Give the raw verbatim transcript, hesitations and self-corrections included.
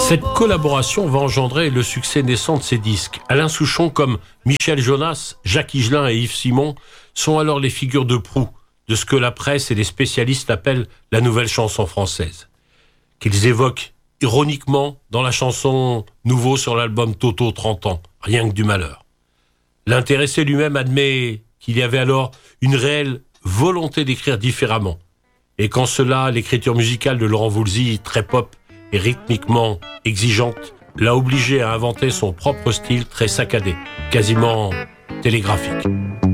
Cette collaboration va engendrer le succès naissant de ces disques. Alain Souchon, comme Michel Jonas, Jacques Higelin et Yves Simon, sont alors les figures de proue de ce que la presse et les spécialistes appellent la nouvelle chanson française, qu'ils évoquent ironiquement dans la chanson Nouveau sur l'album Toto trente ans, Rien que du malheur. L'intéressé lui-même admet qu'il y avait alors une réelle volonté d'écrire différemment, et qu'en cela, l'écriture musicale de Laurent Voulzy, très pop et rythmiquement exigeante, l'a obligé à inventer son propre style très saccadé, quasiment télégraphique.